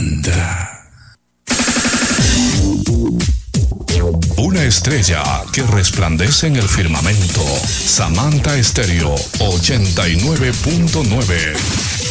Samantha. Una estrella que resplandece en el firmamento. Samantha Estéreo 89.9.